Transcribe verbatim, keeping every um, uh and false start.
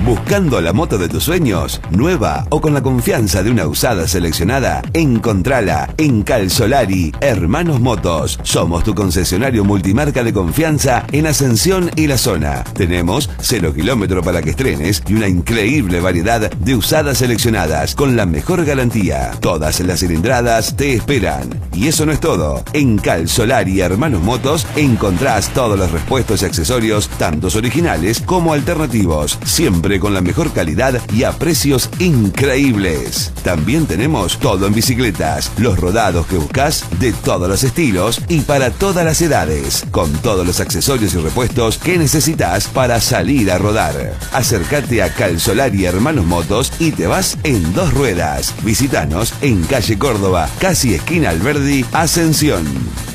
¿Buscando la moto de tus sueños? Nueva o con la confianza de una usada seleccionada, encontrala en Calzolari Hermanos Motos. Somos tu concesionario multimarca de confianza en Ascensión y la zona. Tenemos cero kilómetro para que estrenes y una increíble variedad de usadas seleccionadas con la mejor garantía. Todas las cilindradas te esperan. Y eso no es todo. En Calzolari Hermanos Motos encontrás todos los repuestos y accesorios, tantos originales como alternativos, siempre con la mejor calidad y a precios increíbles. También tenemos todo en bicicletas, los rodados que buscas de todos los estilos y para todas las edades, con todos los accesorios y repuestos que necesitas para salir a rodar. Acércate a Calzolari Hermanos Motos y te vas en dos ruedas. Visítanos en calle Córdoba, casi esquina Alberdi, Ascensión.